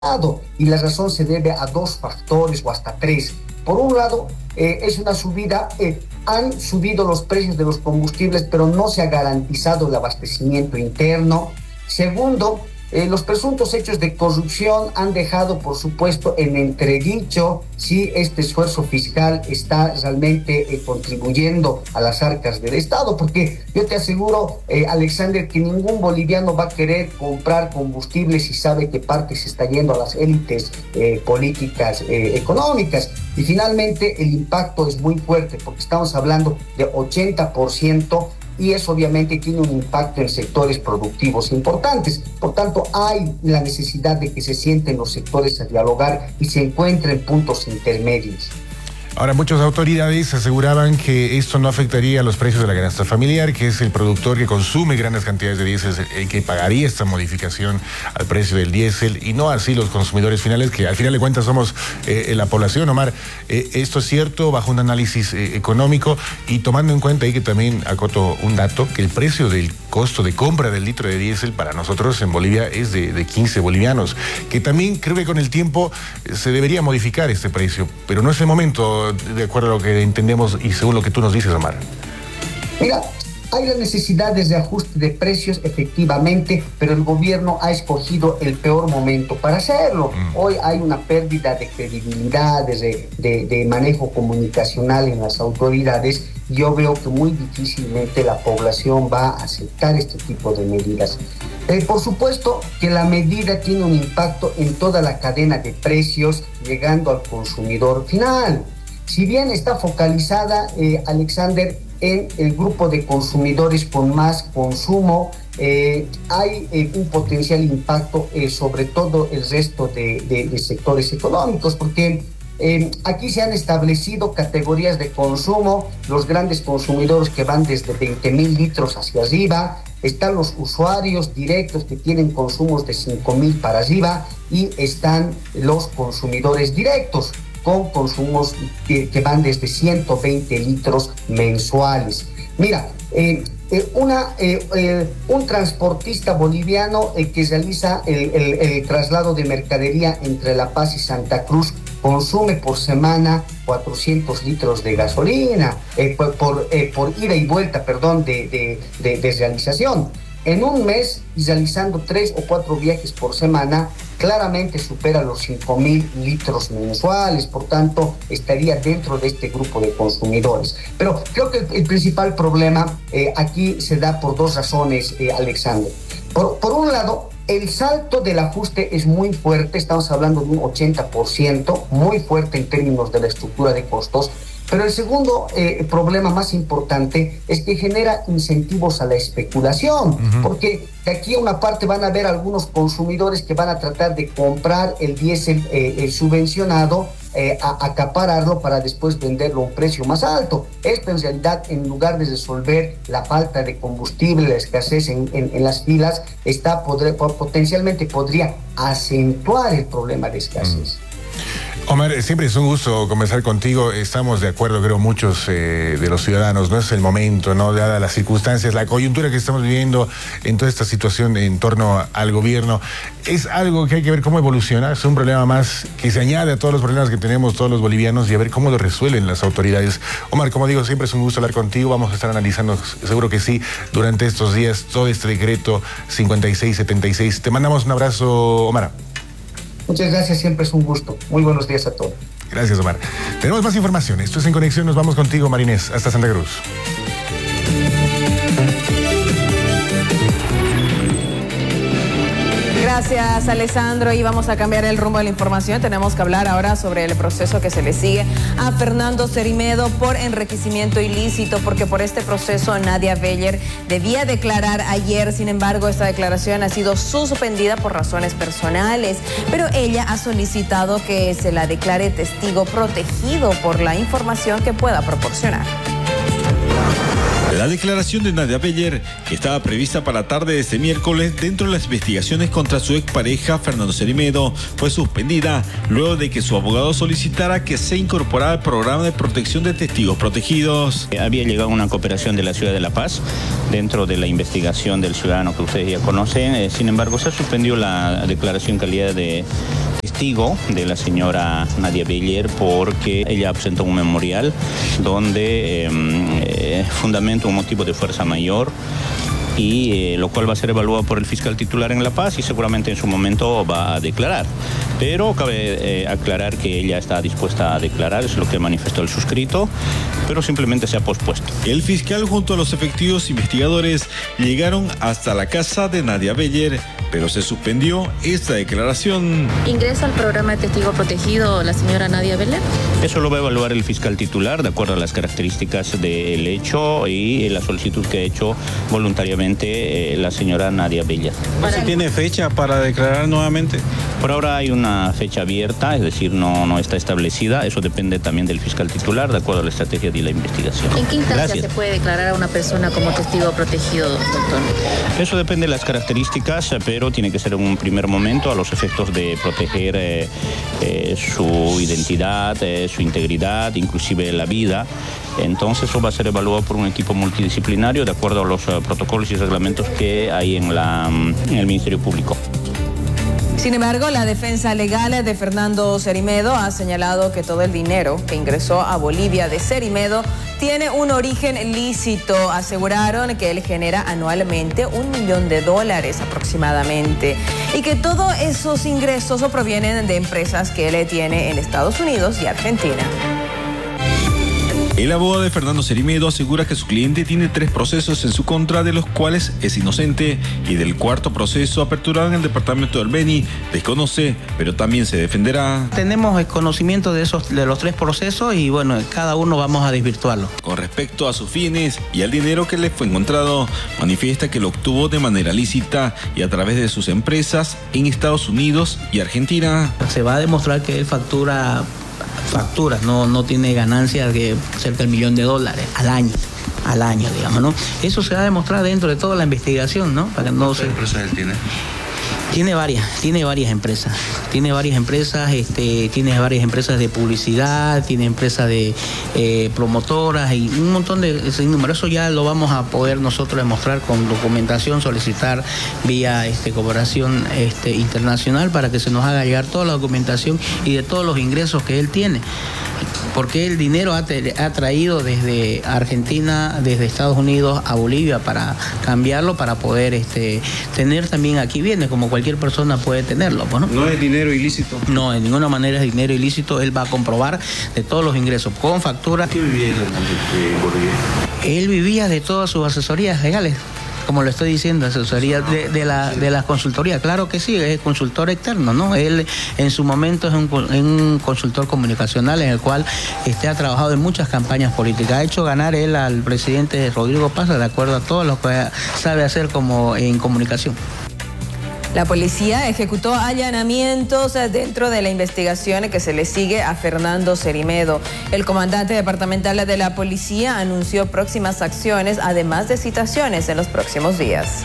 y la razón se debe a dos factores o hasta tres. Por un lado, es una subida, han subido los precios de los combustibles, pero no se ha garantizado el abastecimiento interno. Segundo, los presuntos hechos de corrupción han dejado, por supuesto, en entredicho si este esfuerzo fiscal está realmente contribuyendo a las arcas del Estado, porque yo te aseguro, Alexander, que ningún boliviano va a querer comprar combustible si sabe que parte se está yendo a las élites políticas económicas. Y finalmente el impacto es muy fuerte, porque estamos hablando de 80%, y eso obviamente tiene un impacto en sectores productivos importantes. Por tanto, hay la necesidad de que se sienten los sectores a dialogar y se encuentren puntos intermedios. Ahora, muchas autoridades aseguraban que esto no afectaría a los precios de la canasta familiar, que es el productor que consume grandes cantidades de diésel, el que pagaría esta modificación al precio del diésel, y no así los consumidores finales, que al final de cuentas somos la población. Omar, esto es cierto bajo un análisis económico, y tomando en cuenta ahí que también acoto un dato, que el precio del costo de compra del litro de diésel para nosotros en Bolivia es de 15 bolivianos, que también creo que con el tiempo se debería modificar este precio, pero no es el momento, de acuerdo a lo que entendemos y según lo que tú nos dices, Omar. Mira, hay la necesidad de ajuste de precios, efectivamente, pero el gobierno ha escogido el peor momento para hacerlo. Hoy hay una pérdida de credibilidad, de manejo comunicacional en las autoridades. Yo veo que muy difícilmente la población va a aceptar este tipo de medidas. Por supuesto que la medida tiene un impacto en toda la cadena de precios, llegando al consumidor final. Si bien está focalizada, Alexander, en el grupo de consumidores con más consumo, hay un potencial impacto sobre todo el resto de sectores económicos, porque aquí se han establecido categorías de consumo, los grandes consumidores que van desde 20,000 litros hacia arriba, están los usuarios directos que tienen consumos de 5,000 para arriba, y están los consumidores directos con consumos que van desde 120 litros mensuales. Mira, un transportista boliviano que realiza el traslado de mercadería entre La Paz y Santa Cruz consume por semana 400 litros de gasolina, por ida y vuelta, de realización. En un mes, realizando 3 o 4 viajes por semana, claramente supera los 5,000 litros mensuales. Por tanto, estaría dentro de este grupo de consumidores. Pero creo que el principal problema aquí se da por dos razones, Alexander. Por un lado, el salto del ajuste es muy fuerte, estamos hablando de un 80%, muy fuerte en términos de la estructura de costos. Pero el segundo problema más importante es que genera incentivos a la especulación, porque de aquí a una parte van a haber algunos consumidores que van a tratar de comprar el diésel subvencionado, acapararlo para después venderlo a un precio más alto. Esto en realidad, en lugar de resolver la falta de combustible, la escasez en las filas, potencialmente podría acentuar el problema de escasez. Omar, siempre es un gusto conversar contigo. Estamos de acuerdo, creo, muchos de los ciudadanos. No es el momento, ¿no? Dadas las circunstancias, la coyuntura que estamos viviendo en toda esta situación en torno al gobierno. Es algo que hay que ver cómo evoluciona. Es un problema más que se añade a todos los problemas que tenemos todos los bolivianos, y a ver cómo lo resuelven las autoridades. Omar, como digo, siempre es un gusto hablar contigo. Vamos a estar analizando, seguro que sí, durante estos días, todo este decreto 5676. Te mandamos un abrazo, Omar. Muchas gracias, siempre es un gusto. Muy buenos días a todos. Gracias, Omar. Tenemos más información. Esto es En Conexión. Nos vamos contigo, Marinés, hasta Santa Cruz. Gracias, Alessandro. Y vamos a cambiar el rumbo de la información. Tenemos que hablar ahora sobre el proceso que se le sigue a Fernando Cerimedo por enriquecimiento ilícito, porque por este proceso Nadia Beller debía declarar ayer. Sin embargo, esta declaración ha sido suspendida por razones personales, pero ella ha solicitado que se la declare testigo protegido por la información que pueda proporcionar. La declaración de Nadia Beller, que estaba prevista para la tarde de este miércoles dentro de las investigaciones contra su expareja Fernando Cerimedo, fue suspendida luego de que su abogado solicitara que se incorporara al programa de protección de testigos protegidos. Había llegado una cooperación de la ciudad de La Paz dentro de la investigación del ciudadano que ustedes ya conocen. Sin embargo, se suspendió la declaración en calidad de testigo de la señora Nadia Beller porque ella presentó un memorial donde fundamenta un motivo de fuerza mayor y lo cual va a ser evaluado por el fiscal titular en La Paz y seguramente en su momento va a declarar. Pero cabe aclarar que ella está dispuesta a declarar, es lo que manifestó el suscrito, pero simplemente se ha pospuesto. El fiscal junto a los efectivos investigadores llegaron hasta la casa de Nadia Beller, pero se suspendió esta declaración. ¿Ingresa al programa de testigo protegido la señora Nadia Beller? Eso lo va a evaluar el fiscal titular de acuerdo a las características del hecho y la solicitud que ha hecho voluntariamente la señora Nadia Beller. ¿Se tiene fecha para declarar nuevamente? Por ahora hay una fecha abierta, es decir, no está establecida. Eso depende también del fiscal titular de acuerdo a la estrategia de la investigación. ¿En qué instancia se puede declarar a una persona como testigo protegido, doctor? Eso depende de las características, pero tiene que ser en un primer momento a los efectos de proteger su identidad, su integridad, inclusive la vida. Entonces eso va a ser evaluado por un equipo multidisciplinario de acuerdo a los protocolos y reglamentos que hay en el Ministerio Público. Sin embargo, la defensa legal de Fernando Cerimedo ha señalado que todo el dinero que ingresó a Bolivia de Cerimedo tiene un origen lícito. Aseguraron que él genera anualmente $1 millón aproximadamente y que todos esos ingresos provienen de empresas que él tiene en Estados Unidos y Argentina. El abogado de Fernando Cerimedo asegura que su cliente tiene 3 procesos en su contra, de los cuales es inocente, y del cuarto proceso aperturado en el departamento del Beni desconoce, pero también se defenderá. Tenemos conocimiento de los 3 procesos y bueno, cada uno vamos a desvirtuarlo. Con respecto a sus bienes y al dinero que le fue encontrado, manifiesta que lo obtuvo de manera lícita y a través de sus empresas en Estados Unidos y Argentina. Se va a demostrar que él facturas, no tiene ganancias de cerca del $1 millón al año, digamos, ¿no? Eso se va a demostrar dentro de toda la investigación, ¿no? Para que no se... ¿Cuántas empresas él tiene? Tiene varias empresas, tiene varias empresas de publicidad, tiene empresas de promotoras y un montón de números. Eso ya lo vamos a poder nosotros demostrar con documentación, solicitar vía cooperación internacional para que se nos haga llegar toda la documentación y de todos los ingresos que él tiene. Porque el dinero ha traído desde Argentina, desde Estados Unidos a Bolivia para cambiarlo, para poder tener también aquí bienes, como cualquier persona puede tenerlo. ¿No? ¿No es dinero ilícito? No, de ninguna manera es dinero ilícito. Él va a comprobar de todos los ingresos, con factura. ¿Qué vivía él en Bolivia? Él vivía de todas sus asesorías legales. Como le estoy diciendo, asesoría de la consultoría. Claro que sí, es consultor externo, ¿no? Él en su momento es un consultor comunicacional en el cual ha trabajado en muchas campañas políticas. Ha hecho ganar él al presidente Rodrigo Paz de acuerdo a todo lo que sabe hacer como en comunicación. La policía ejecutó allanamientos dentro de la investigación que se le sigue a Fernando Cerimedo. El comandante departamental de la policía anunció próximas acciones, además de citaciones en los próximos días.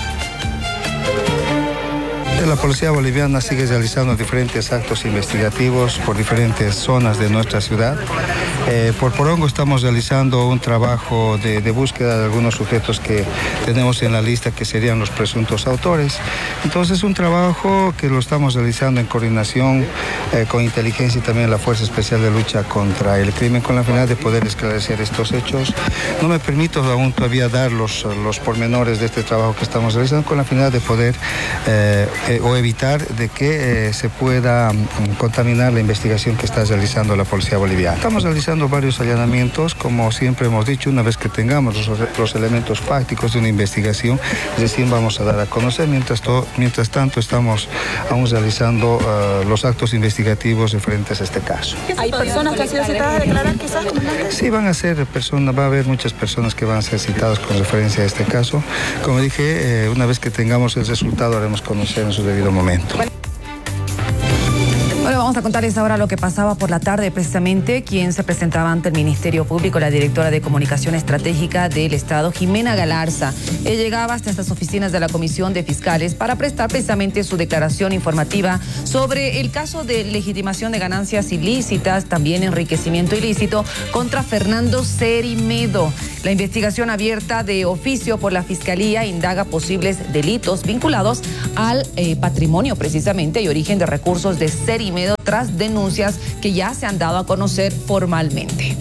La policía boliviana sigue realizando diferentes actos investigativos por diferentes zonas de nuestra ciudad. Por Porongo estamos realizando un trabajo de búsqueda de algunos sujetos que tenemos en la lista que serían los presuntos autores. Entonces, un trabajo que lo estamos realizando en coordinación con inteligencia y también la Fuerza Especial de Lucha contra el Crimen, con la finalidad de poder esclarecer estos hechos. No me permito aún todavía dar los pormenores de este trabajo que estamos realizando, con la finalidad de poder o evitar de que se pueda contaminar la investigación que está realizando la policía boliviana. Estamos realizando varios allanamientos, como siempre hemos dicho, una vez que tengamos los elementos fácticos de una investigación, recién vamos a dar a conocer. Mientras tanto, estamos aún realizando los actos investigativos referentes a este caso. ¿Hay personas que han sido citadas a declarar quizás, comandante? Sí, va a haber muchas personas que van a ser citadas con referencia a este caso. Como dije, una vez que tengamos el resultado, haremos conocer en su debido momento. Bueno, Vamos a contarles ahora lo que pasaba por la tarde, precisamente quien se presentaba ante el Ministerio Público, la directora de Comunicación Estratégica del Estado, Jimena Galarza. Ella llegaba hasta estas oficinas de la Comisión de Fiscales para prestar precisamente su declaración informativa sobre el caso de legitimación de ganancias ilícitas, también enriquecimiento ilícito, contra Fernando Cerimedo. La investigación abierta de oficio por la Fiscalía indaga posibles delitos vinculados al patrimonio precisamente y origen de recursos de Cerimedo tras denuncias que ya se han dado a conocer formalmente.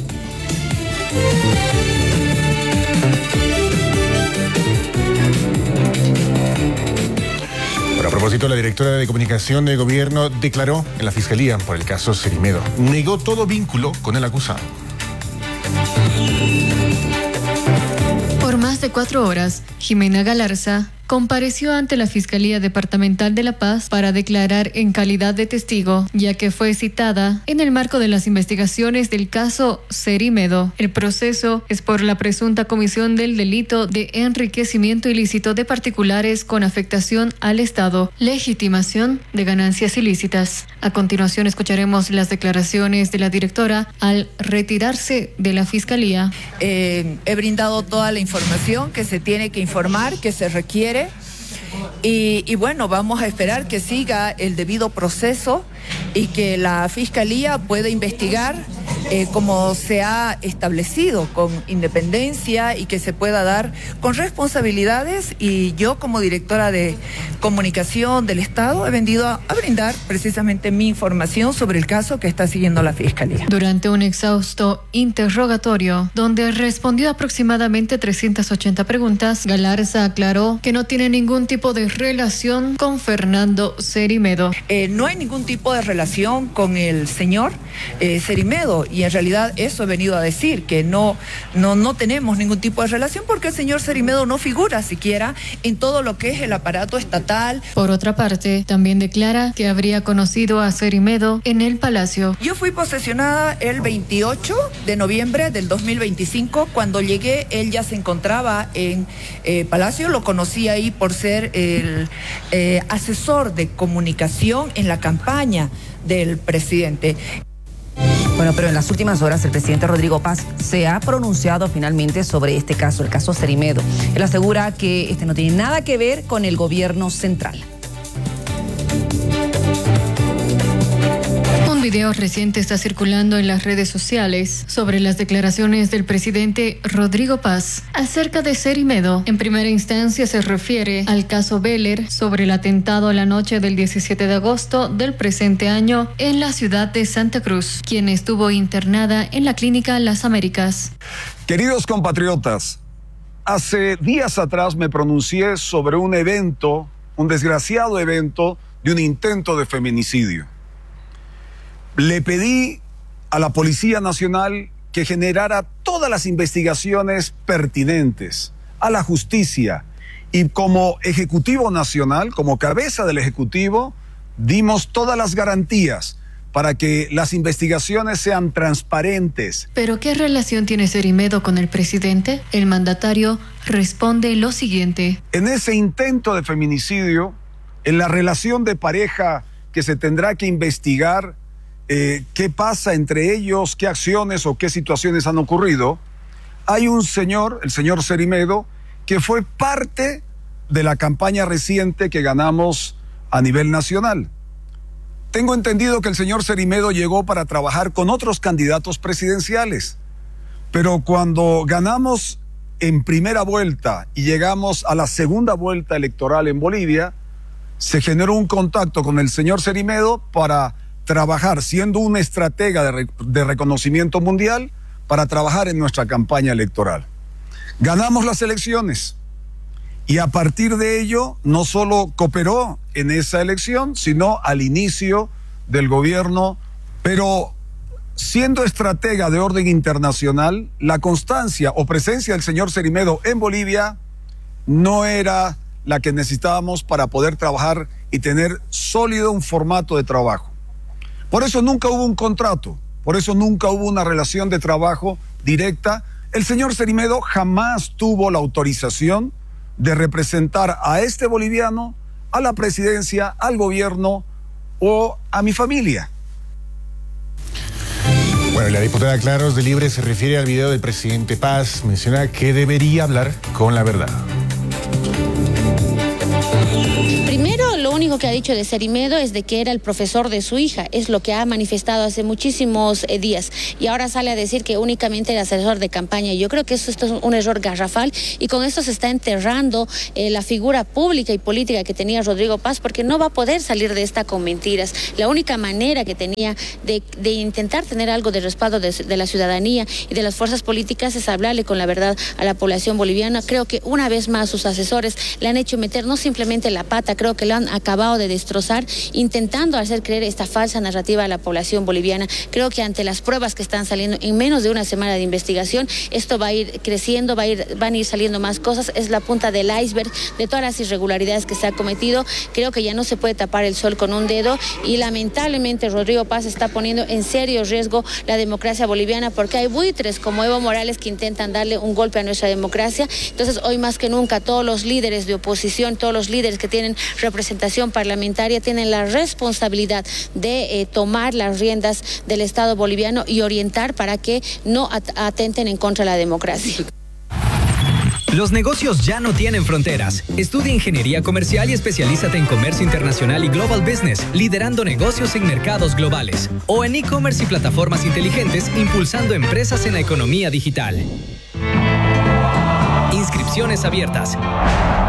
Bueno, a propósito, la directora de Comunicación de Gobierno declaró en la Fiscalía por el caso Cerimedo. Negó todo vínculo con el acusado. Por más de 4 horas, Jimena Galarza compareció ante la Fiscalía Departamental de La Paz para declarar en calidad de testigo, ya que fue citada en el marco de las investigaciones del caso Cerimedo. El proceso es por la presunta comisión del delito de enriquecimiento ilícito de particulares con afectación al Estado, legitimación de ganancias ilícitas. A continuación escucharemos las declaraciones de la directora al retirarse de la Fiscalía. He brindado toda la información que se tiene que informar, que se requiere. Y bueno, vamos a esperar que siga el debido proceso y que la Fiscalía pueda investigar como se ha establecido, con independencia, y que se pueda dar con responsabilidades. Y yo, como directora de Comunicación del Estado, he venido a brindar precisamente mi información sobre el caso que está siguiendo la Fiscalía. Durante un exhausto interrogatorio, donde respondió aproximadamente 380 preguntas, Galarza aclaró que no tiene ningún tipo de relación con Fernando Cerimedo. No hay ningún tipo de relación con el señor Cerimedo, y en realidad eso he venido a decir, que no tenemos ningún tipo de relación, porque el señor Cerimedo no figura siquiera en todo lo que es el aparato estatal. Por otra parte, también declara que habría conocido a Cerimedo en el Palacio. Yo fui posesionada el 28 de noviembre del 2025. Cuando llegué, él ya se encontraba en Palacio. Lo conocí ahí por ser el asesor de comunicación en la campaña del presidente. Bueno, pero en las últimas horas el presidente Rodrigo Paz se ha pronunciado finalmente sobre este caso, el caso Cerimedo. Él asegura que este no tiene nada que ver con el gobierno central. Un video reciente está circulando en las redes sociales sobre las declaraciones del presidente Rodrigo Paz acerca de Cerimedo. En primera instancia se refiere al caso Beller sobre el atentado a la noche del 17 de agosto del presente año en la ciudad de Santa Cruz, quien estuvo internada en la clínica Las Américas. Queridos compatriotas, hace días atrás me pronuncié sobre un evento, un desgraciado evento de un intento de feminicidio. Le pedí a la Policía Nacional que generara todas las investigaciones pertinentes, a la justicia, y como Ejecutivo Nacional, como cabeza del Ejecutivo, dimos todas las garantías para que las investigaciones sean transparentes. ¿Pero qué relación tiene Cerimedo con el presidente? El mandatario responde lo siguiente. En ese intento de feminicidio, en la relación de pareja que se tendrá que investigar, qué pasa entre ellos, qué acciones o qué situaciones han ocurrido, hay un señor, el señor Cerimedo, que fue parte de la campaña reciente que ganamos a nivel nacional. Tengo entendido que el señor Cerimedo llegó para trabajar con otros candidatos presidenciales, pero cuando ganamos en primera vuelta y llegamos a la segunda vuelta electoral en Bolivia, se generó un contacto con el señor Cerimedo para trabajar, siendo un estratega de reconocimiento mundial, para trabajar en nuestra campaña electoral. Ganamos las elecciones y a partir de ello no solo cooperó en esa elección, sino al inicio del gobierno, pero siendo estratega de orden internacional, la constancia o presencia del señor Cerimedo en Bolivia no era la que necesitábamos para poder trabajar y tener sólido un formato de trabajo. Por eso nunca hubo un contrato, por eso nunca hubo una relación de trabajo directa. El señor Cerimedo jamás tuvo la autorización de representar a este boliviano, a la presidencia, al gobierno o a mi familia. Bueno, la diputada Claros de Libre se refiere al video del presidente Paz. Menciona que debería hablar con la verdad. Primero, lo único que ha dicho de Cerimedo es de que era el profesor de su hija, es lo que ha manifestado hace muchísimos días, y ahora sale a decir que únicamente era asesor de campaña. Yo creo que esto es un error garrafal, y con esto se está enterrando la figura pública y política que tenía Rodrigo Paz, porque no va a poder salir de esta con mentiras. La única manera que tenía de intentar tener algo de respaldo de la ciudadanía y de las fuerzas políticas es hablarle con la verdad a la población boliviana. Creo que una vez más sus asesores le han hecho meter no simplemente la pata, creo que lo han acabado de destrozar, intentando hacer creer esta falsa narrativa a la población boliviana. Creo que ante las pruebas que están saliendo en menos de una semana de investigación, esto va a ir creciendo, van a ir saliendo más cosas. Es la punta del iceberg de todas las irregularidades que se ha cometido. Creo que ya no se puede tapar el sol con un dedo, y lamentablemente Rodrigo Paz está poniendo en serio riesgo la democracia boliviana, porque hay buitres como Evo Morales que intentan darle un golpe a nuestra democracia. Entonces, hoy más que nunca, todos los líderes de oposición, todos los líderes que tienen representación parlamentaria tienen la responsabilidad de tomar las riendas del Estado boliviano y orientar para que no atenten en contra de la democracia. Los negocios ya no tienen fronteras. Estudia Ingeniería Comercial y especialízate en Comercio Internacional y Global Business, liderando negocios en mercados globales. O en e-commerce y plataformas inteligentes, impulsando empresas en la economía digital. Inscripciones abiertas.